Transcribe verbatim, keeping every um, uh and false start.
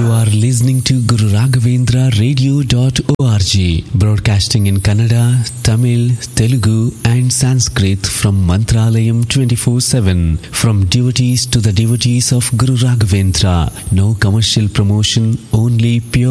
You are listening to Guru Raghavendra radio dot org, broadcasting in Kannada, Tamil, Telugu and Sanskrit from Mantralayam twenty-four seven. From devotees to the devotees of Guru Raghavendra. No commercial promotion, only pure